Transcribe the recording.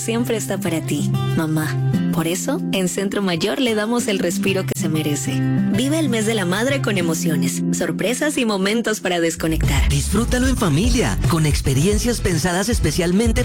siempre está para ti, mamá. Por eso, en Centro Mayor le damos el respiro que se merece. Vive el mes de la madre con emociones, sorpresas y momentos para desconectar. Disfrútalo en familia, con experiencias pensadas especialmente